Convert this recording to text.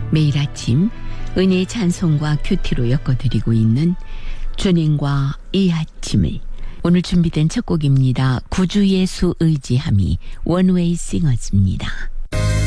매일 아침 은혜의 찬송과 큐티로 엮어드리고 있는 주님과 이 아침을, 오늘 준비된 첫 곡입니다. 구주 예수 의지함이 원웨이 싱어즈입니다.